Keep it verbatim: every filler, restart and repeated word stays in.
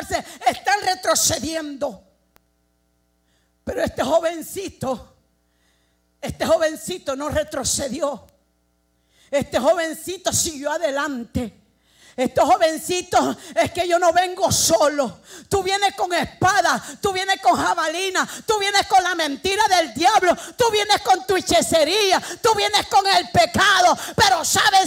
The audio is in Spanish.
hace, están retrocediendo. Pero este jovencito, este jovencito no retrocedió. Este jovencito siguió adelante. Estos jovencitos, es que yo no vengo solo. Tú vienes con espada, tú vienes con jabalina, tú vienes con la mentira del diablo, tú vienes con tu hechicería, tú vienes con el pecado. Pero sabes